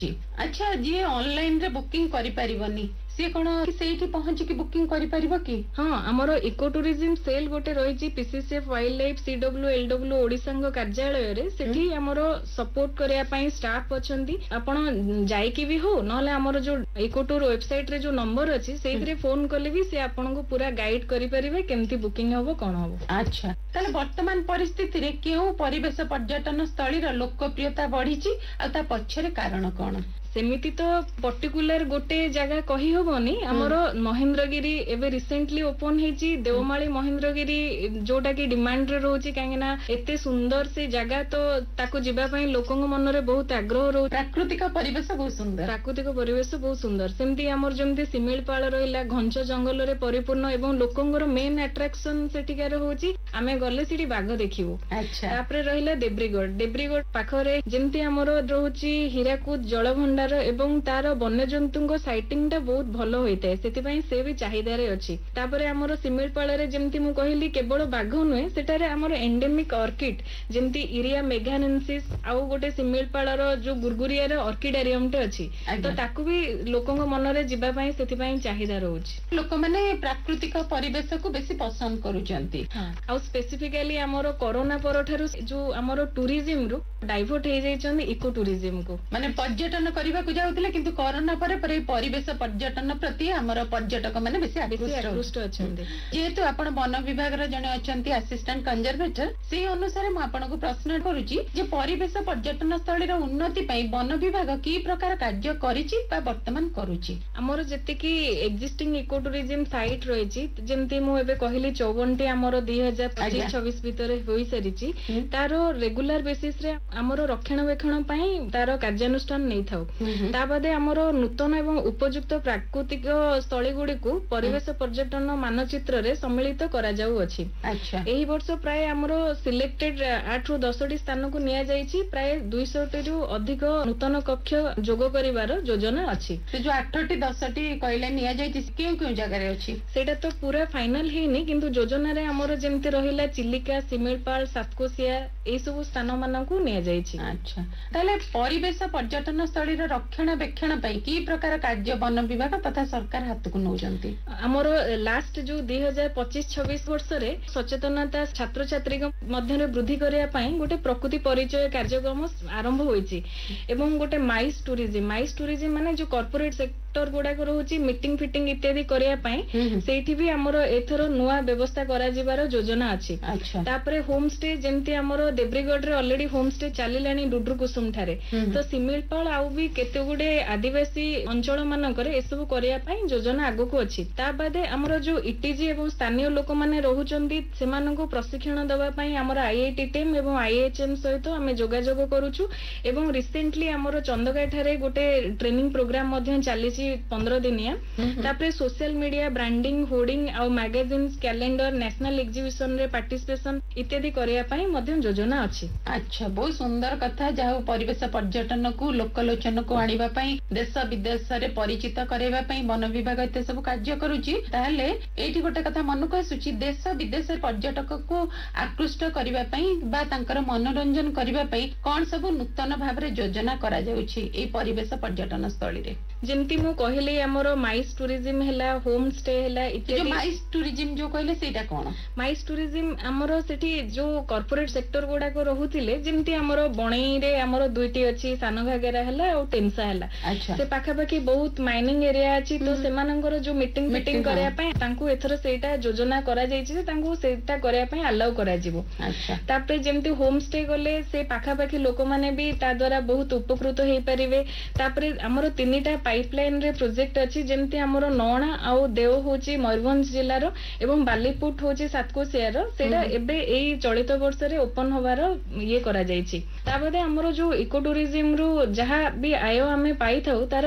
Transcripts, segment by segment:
जी। अच्छा, जी ऑनलाइन रे बुकिंग करि परिबनी सी कोन सेठी पहुंची की बुकिंग करि परिबो की? हाँ, आमर इको टूरिज्म सेल गोटे रही PCCF wild life CW LW Odisha कार्यालय रे सेठी आमर सपोर्ट करिया पई स्टाफ अछंती। आपण जाईकी भी हो नहले आमर जो इको टूर वेबसाइट रे जो नंबर अछि सेथिरे फोन कले भी से आपण को पूरा गाइड करि परिबे केमती बुकिंग हबो कोन हबो। अच्छा, ताले वर्तमान परिस्थिति रे केउ परिवेश पर्यटन स्थली रा लोकप्रियता बढ़ीची आ ता पछरे कारण कोन? सेमिति तो पर्टिकुलर गोटे जगह कही होबनी। हमरो महेंद्रगिरी एबे रिसेंटली ओपन हेची देवमाली महेंद्रगिरी जोटा की डिमांड रे रोची काहेना एते सुंदर से जगह तो ताको जिबा पई लोकन मन रे बहुत आग्रह रो। प्राकृतिक परिवेश बहुत सुंदर, प्राकृतिक परिवेश बहुत सुंदर सेमती हमर जेमती सिमिलपाल रहिला घंच जंगल रे परिपूर्ण एवं लोकंगर मेन अट्रैक्शन सेटिकार होची आमे गले सिटी बाघ देखिबो। अच्छा, तापरे रहिला देब्रीगढ़ पाखरे जेमती हमरो रोची हीराकुद जलभंडार एवं तार वन्यजंतु साइटिंग टा बहुत भलो होइते सेति से भी चाहिदा रे अछि। तापरे हमरो सिमिलपाल रे जेमती मु कहिली केवल बाघ नुहे सेटारे हमरो एंडेमिक ऑर्किड जेमती इरिया मेघानेंसिस आउ गोटे सिमिलपाल रो जो गुरगुरिया रे ऑर्किडेरियम टे अछि तो ताकू भी लोकंग मन रे जिबा पई सेति पई चाहिदा रहउछि। लोक माने प्राकृतिक परिवेश को बेसी पसंद करूचंती। आउ स्पेसिफिकली हमरो कोरोना परठारु जो हमरो टूरिज्म रु डाइवर्ट हे जाइछन इको टूरिज्म को माने पर्यटन करबा को जाउतले किंतु कोरोना परे परे परिवेश पर्यटन प्रति हमर पर्यटक माने बेसी आकृष्ट अछंती। जेहेतु आपण वन विभाग रे जने अछंती असिस्टेंट कंजर्वेटर से अनुसार म आपण को प्रश्न करूची जे परिवेश पर्यटन स्थली रो उन्नति पई वन विभाग की प्रकार कार्य करिछि बा वर्तमान करूची? हमर जते की एक्जिस्टिंग इको टूरिज्म साइट रहिछि जेमती मु एबे कहली 54 टी हमर 2025-26 भीतर होई सरिछि तारो रेगुलर बेसिस रे हमर रक्षणाबेक्षण पई तारो कार्यानुष्ठान नै थाउ। ता बादे हमरो नूतन एवं उपयुक्त प्राकृतिक स्थली गुडी को परिवेश पर्यटन मानचित्र रे सम्मिलित करा जाउ अछि। अच्छा, एही वर्ष प्राय हमरो सिलेक्टेड 8 रु 10 टी स्थान को निया जाईछि प्राय 200 टी रु अधिक नूतन कक्ष जोग करिवार योजना अछि। से जो 8 टी 10 टी कहले निया जाईछि केउ जगह रे अछि सेटा तो पूरा फाइनल हेनी किंतु योजना रे हमरो जेमते रहिला चिलिका सिमिलपाल सातकोसिया ए सब स्थान मान को निया जाईछि। अच्छा, ताले परिवेश पर्यटन स्थली रे रक्षणाबेक्षण पई की प्रकार कार्य वन विभाग तथा सरकार हाथ को नौजंती? हमरो लास्ट जो 2025-26 वर्ष रे सचेतनता छात्र छात्री मध्य रे वृद्धि करिया पई गोटे प्रकृति परिचय कार्यक्रम आरंभ होईछि एवं गोटे माइस टूरिज्म माने जो कॉर्पोरेट सेक्टर गुडा को रहउछि मीटिंग फिटिंग इत्यादि करिया पई सेठी भी हमरो एथरो नुवा व्यवस्था करा जिबार योजना अछि। अच्छा, तापरे होम स्टे जेमती हमरो देब्रीगढ़ रे ऑलरेडी होम स्टे चालिलानी डुडुर कुसुम थारे तो सिमिलपाल आउ भी केते गुडे आदिवासी अंचल मानकरे एसबु करिया पई योजना आगु को अछि। ता बादे हमरो जो इटीजी एवं स्थानीय लोक माने रहुचंती सेमान को प्रशिक्षण दवा पई हमरो आईआईटी टीम एवं आईएचएम सहित हमें जोगाजोग करूछु एवं रिसेंटली हमरो चंदगा ठारे गोटे ट्रेनिंग प्रोग्राम मध्य चालीसी 15 दिनिया। तापरे सोशल मीडिया ब्रांडिंग होर्डिंग आ मैगजीन्स कैलेंडर नेशनल एग्जीबिशन रे पार्टिसिपेशन इत्यादि करिया पई मध्य योजना अछि। अच्छा, बहुत सुंदर कथा जाहो परिवेश पर्यटन को लोकलोचन को आनिबा पई देश विदेश रे परिचित करेबा पई वन विभाग एते सब कार्य करूची। ताहले एठी गोटे कथा मन को आसुची देश विदेश पर्यटक को आकृष्ट करिबा पई बा तांकर मनोरंजन करिबा पई कोन सब नूतन भाव रे योजना करा जाउची ए परिवेश पर्यटन स्थली रे? जेमती मु कहले हमरो माइस टूरिज्म हैला होम स्टे हैला जो माइस टूरिज्म जो कहले सेटा कोन? माइस टूरिज्म हमरो सेठी जो कॉर्पोरेट सेक्टर गुडा को रहुतिले जेमती हमरो बणई रे हमरो दुईटी अछि सानो घागेरा हैला और टेमसा हैला। अच्छा, से पाखा पाखी बहुत माइनिंग एरिया अछि तो सेमानंगर जो मीटिंग करिया पई तांकू एथरो सेटा योजना करा जाईछि जे तांकू सेटा करिया पई अलाउ करा जिवो। अच्छा, तापरे जेमती होम स्टे गले से पाखा पाखी लोक माने भी ता द्वारा बहुत उपकृत हेई परिवे। तापरे हमरो तीनटा पाइपलाइन रे प्रोजेक्ट अछि जेमती हमरो नौणा आउ देव होची मयूरभंज जिल्ला रो एवं बालीपुट होची सातकोसिया रो सेटा एबे एई चलित वर्ष रे ओपन होबार ये करा जाईछि। ता बादे हमरो जो इको टूरिज्म रु जहा भी आय हमें पाई थाउ तार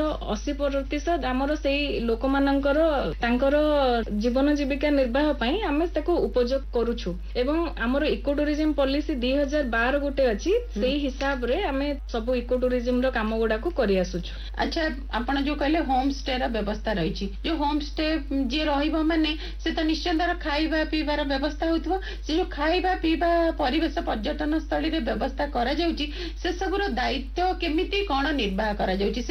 80% हमरो सेई लोक मानकर तांकर जीवन जीविका निर्वाह पई हमें ताको उपयोग करूछु एवं हमरो इको टूरिज्म पॉलिसी 2012 गोटे अछि सेई हिसाब रे हमें सब इको टूरिज्म रो काम गुडा को करि आसुछु। अच्छा, आपण जो कहले होम स्टे रा व्यवस्था रही जो होम स्टे जे रहिबो माने से तो निश्चय तार खाइबा पीबार व्यवस्था होइतबो से जो खाइबा पीबा परिवेश पर्यटन स्थली रे व्यवस्था करा जाउची से सबरो दायित्व केमिति कोन निर्वाह करा जाउची?